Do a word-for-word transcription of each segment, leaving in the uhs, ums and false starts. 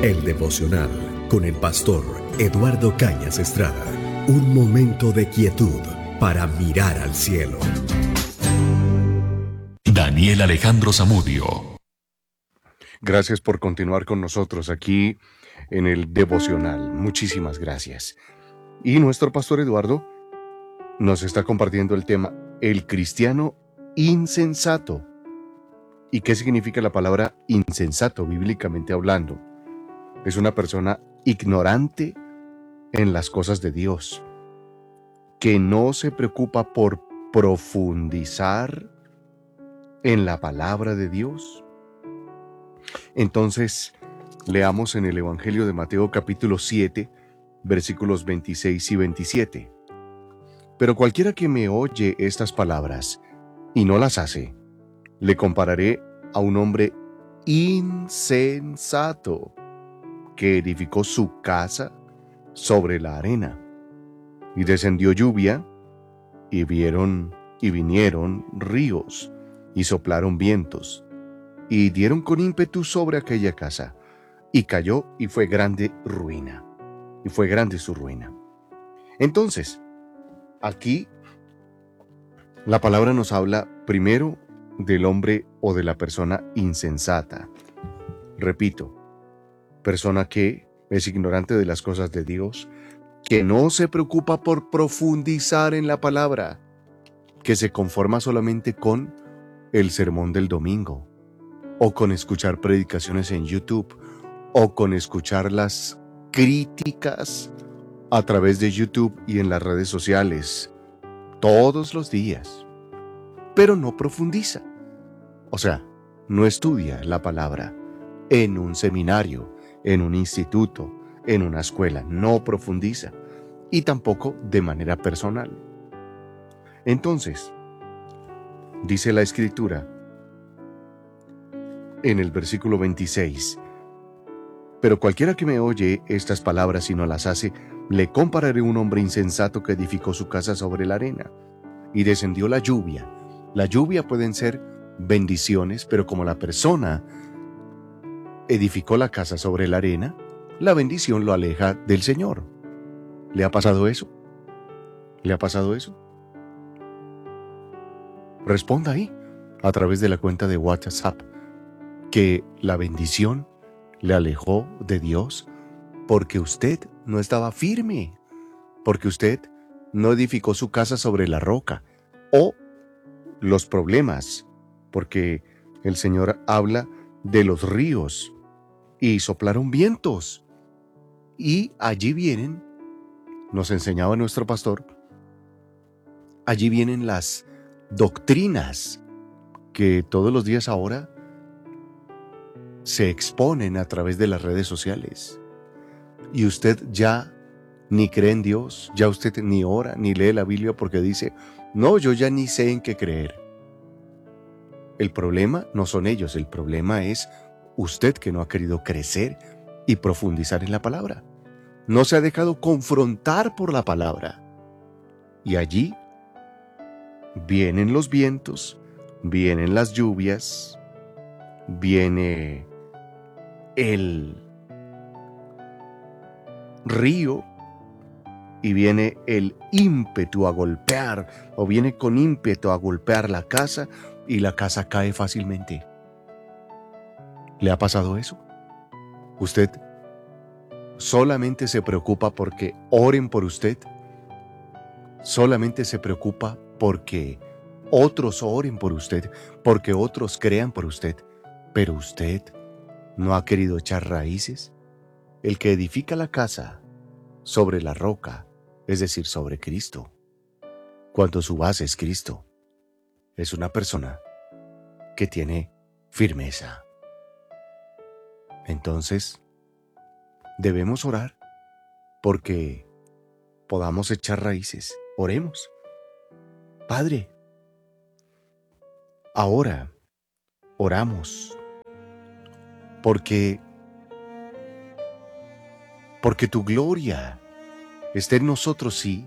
El devocional con el pastor Eduardo Cañas Estrada. Un momento de quietud para mirar al cielo. Daniel Alejandro Zamudio. Gracias por continuar con nosotros aquí en el devocional. Muchísimas gracias. Y nuestro pastor Eduardo nos está compartiendo el tema el cristiano insensato. ¿Y qué significa la palabra insensato bíblicamente hablando? Es una persona ignorante en las cosas de Dios, que no se preocupa por profundizar en la palabra de Dios. Entonces, leamos en el Evangelio de Mateo capítulo siete, versículos veintiséis y veintisiete. Pero cualquiera que me oye estas palabras y no las hace, le compararé a un hombre insensato que edificó su casa sobre la arena. Y descendió lluvia, y vieron y vinieron ríos, y soplaron vientos, y dieron con ímpetu sobre aquella casa, y cayó, y fue grande ruina. Y fue grande su ruina. Entonces, aquí la palabra nos habla primero del hombre o de la persona insensata. Repito, persona que es ignorante de las cosas de Dios, que no se preocupa por profundizar en la palabra, que se conforma solamente con el sermón del domingo, o con escuchar predicaciones en YouTube, o con escuchar las críticas a través de YouTube y en las redes sociales todos los días, pero no profundiza. O sea, no estudia la palabra en un seminario, en un instituto, en una escuela, no profundiza, y tampoco de manera personal. Entonces, dice la Escritura en el versículo veintiséis, pero cualquiera que me oye estas palabras y no las hace, le compararé a un hombre insensato que edificó su casa sobre la arena, y descendió la lluvia. La lluvia pueden ser bendiciones, pero como la persona edificó la casa sobre la arena, la bendición lo aleja del Señor. ¿Le ha pasado eso? ¿Le ha pasado eso? Responda ahí, a través de la cuenta de WhatsApp, que la bendición le alejó de Dios porque usted no estaba firme, porque usted no edificó su casa sobre la roca, o los problemas, porque el Señor habla de los ríos y soplaron vientos, y allí vienen, nos enseñaba nuestro pastor, allí vienen las doctrinas que todos los días ahora se exponen a través de las redes sociales, y usted ya ni cree en Dios, ya usted ni ora, ni lee la Biblia porque dice, no, yo ya ni sé en qué creer. El problema no son ellos, el problema es usted que no ha querido crecer y profundizar en la palabra. No se ha dejado confrontar por la palabra. Y allí vienen los vientos, vienen las lluvias, viene el río y viene el ímpetu a golpear, o viene con ímpetu a golpear la casa, y la casa cae fácilmente. ¿Le ha pasado eso? ¿Usted solamente se preocupa porque oren por usted? ¿Solamente se preocupa porque otros oren por usted, porque otros crean por usted, pero usted no ha querido echar raíces? El que edifica la casa sobre la roca, es decir, sobre Cristo, cuando su base es Cristo, es una persona que tiene firmeza. Entonces, debemos orar porque podamos echar raíces. Oremos. Padre, ahora oramos porque porque tu gloria esté en nosotros, sí,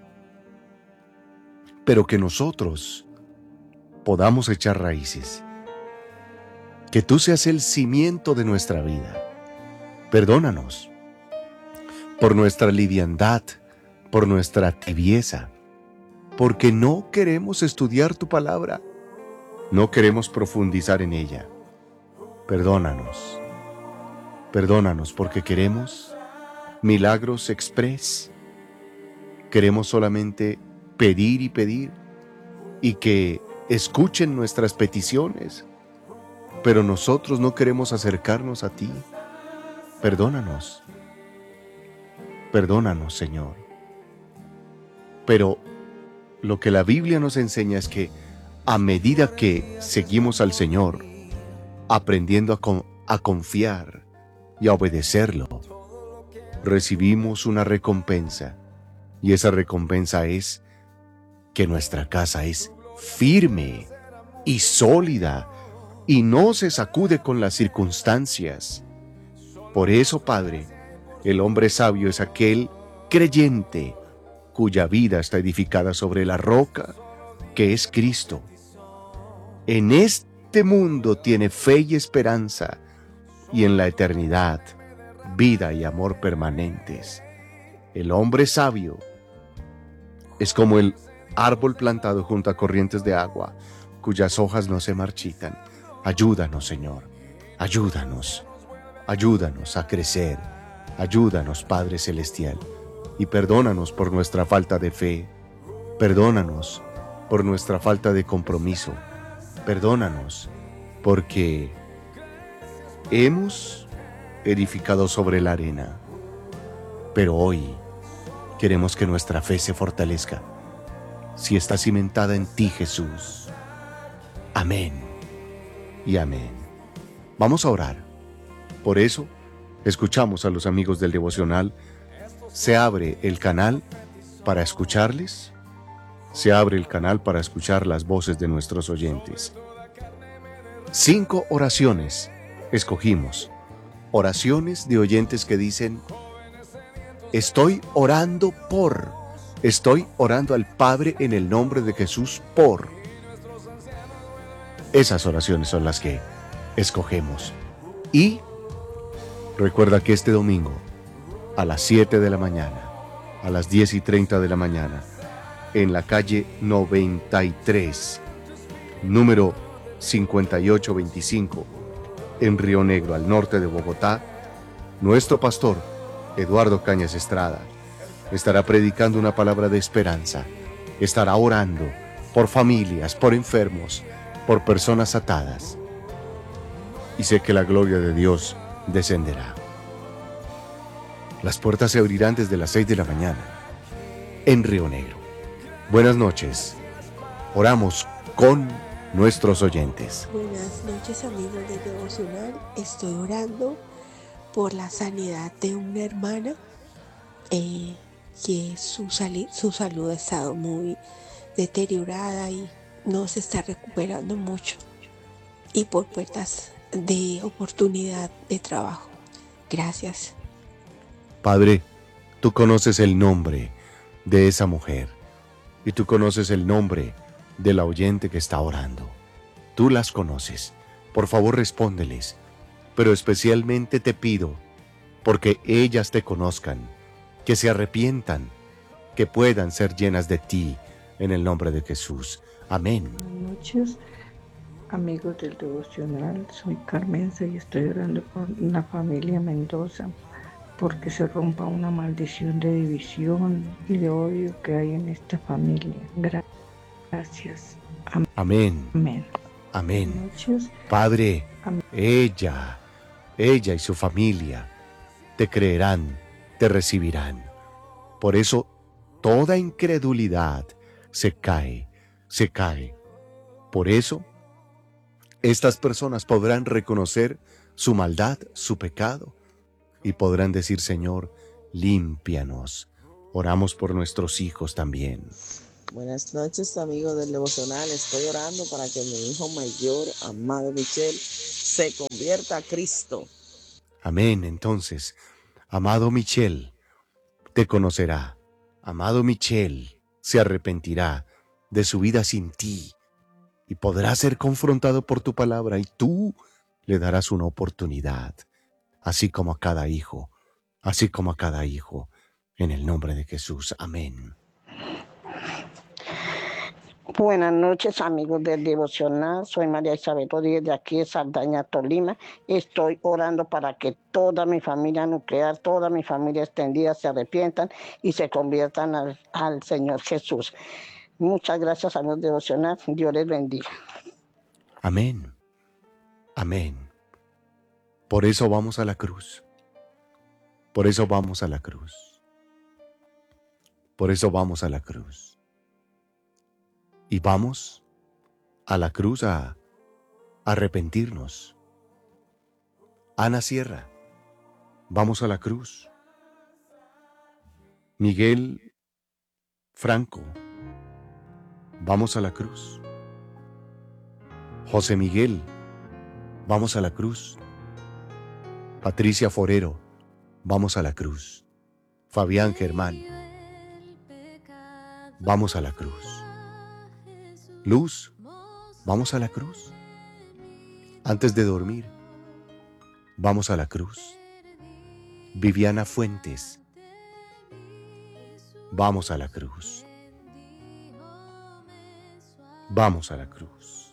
pero que nosotros podamos echar raíces. Que tú seas el cimiento de nuestra vida. Perdónanos por nuestra liviandad, por nuestra tibieza, porque no queremos estudiar tu palabra, no queremos profundizar en ella. Perdónanos, perdónanos porque queremos milagros express. Queremos solamente pedir y pedir y que escuchen nuestras peticiones, pero nosotros no queremos acercarnos a ti. Perdónanos, perdónanos, Señor. Pero lo que la Biblia nos enseña es que a medida que seguimos al Señor, aprendiendo a, con, a confiar y a obedecerlo, recibimos una recompensa, y esa recompensa es que nuestra casa es firme y sólida y no se sacude con las circunstancias. Por eso, Padre, el hombre sabio es aquel creyente cuya vida está edificada sobre la roca que es Cristo. En este mundo tiene fe y esperanza, y en la eternidad vida y amor permanentes. El hombre sabio es como el árbol plantado junto a corrientes de agua, cuyas hojas no se marchitan. Ayúdanos, Señor, ayúdanos, ayúdanos a crecer, ayúdanos, Padre Celestial, y perdónanos por nuestra falta de fe, perdónanos por nuestra falta de compromiso, perdónanos porque hemos edificado sobre la arena, pero hoy queremos que nuestra fe se fortalezca si está cimentada en ti, Jesús. Amén y amén. Vamos a orar. Por eso, escuchamos a los amigos del devocional. Se abre el canal para escucharles. Se abre el canal para escuchar las voces de nuestros oyentes. Cinco oraciones escogimos. Oraciones de oyentes que dicen: estoy orando por, estoy orando al Padre en el nombre de Jesús por. Esas oraciones son las que escogemos. Y recuerda que este domingo, a las siete de la mañana, a las diez y treinta de la mañana, en la calle noventa y tres, número cincuenta y ocho veinticinco, en Río Negro, al norte de Bogotá, nuestro pastor, Eduardo Cañas Estrada, estará predicando una palabra de esperanza, estará orando por familias, por enfermos, por personas atadas. Y sé que la gloria de Dios descenderá. Las puertas se abrirán desde las seis de la mañana en Río Negro. Buenas noches. Oramos con nuestros oyentes. Buenas noches, amigos de Devocional. Estoy orando por la sanidad de una hermana eh, que su, sali- su salud ha estado muy deteriorada y no se está recuperando mucho, y por puertas de oportunidad de trabajo. Gracias. Padre, tú conoces el nombre de esa mujer y tú conoces el nombre de la oyente que está orando. Tú las conoces. Por favor, respóndeles. Pero especialmente te pido, porque ellas te conozcan, que se arrepientan, que puedan ser llenas de ti, en el nombre de Jesús. Amén. Buenas noches, amigos del devocional. Soy Carmenza y estoy orando por la familia Mendoza, porque se rompa una maldición de división y de odio que hay en esta familia. Gracias. Amén. Amén. Amén. Buenas noches. Padre, Amén. ella, ella y su familia te creerán, te recibirán. Por eso, toda incredulidad se cae, se cae. Por eso, estas personas podrán reconocer su maldad, su pecado, y podrán decir: Señor, límpianos. Oramos por nuestros hijos también. Buenas noches, amigos del devocional. Estoy orando para que mi hijo mayor, Amado Michel, se convierta a Cristo. Amén. Entonces, Amado Michel te conocerá. Amado Michel se arrepentirá de su vida sin ti y podrá ser confrontado por tu palabra, y tú le darás una oportunidad. así como a cada hijo, así como a cada hijo, en el nombre de Jesús. Amén. Buenas noches, amigos del devocional. Soy María Isabel Rodríguez de aquí de Saldaña, Tolima. Estoy orando para que toda mi familia nuclear, toda mi familia extendida se arrepientan y se conviertan al, al Señor Jesús. Muchas gracias, amigos del devocional. Dios les bendiga. Amén. Amén. Por eso vamos a la cruz. Por eso vamos a la cruz. Por eso vamos a la cruz. Y vamos a la cruz a arrepentirnos. Ana Sierra, vamos a la cruz. Miguel Franco, vamos a la cruz. José Miguel, vamos a la cruz. Patricia Forero, vamos a la cruz. Fabián Germán, vamos a la cruz. Luz, vamos a la cruz. Antes de dormir, vamos a la cruz. Viviana Fuentes, vamos a la cruz. Vamos a la cruz.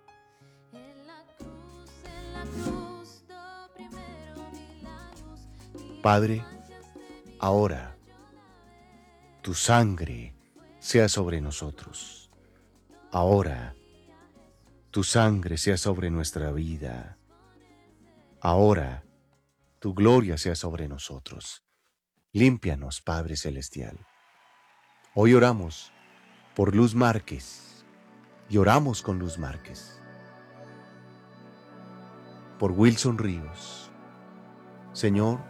Padre, ahora tu sangre sea sobre nosotros. Ahora, tu sangre sea sobre nuestra vida. Ahora, tu gloria sea sobre nosotros. Límpianos, Padre Celestial. Hoy oramos por Luz Márquez y oramos con Luz Márquez. Por Wilson Ríos. Señor,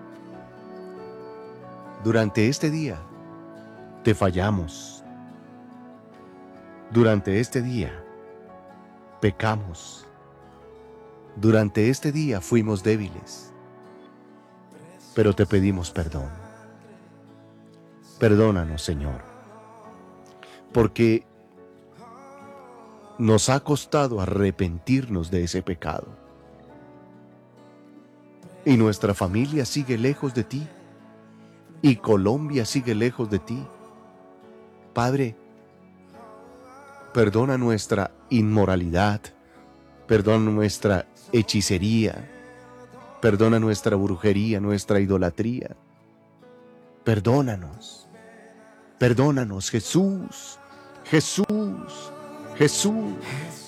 durante este día te fallamos. Durante este día pecamos. Durante este día fuimos débiles. Pero te pedimos perdón. Perdónanos, Señor, porque nos ha costado arrepentirnos de ese pecado. Y nuestra familia sigue lejos de ti. Y Colombia sigue lejos de ti. Padre, perdona nuestra inmoralidad, perdona nuestra hechicería, perdona nuestra brujería, nuestra idolatría. Perdónanos, perdónanos, Jesús, Jesús, Jesús.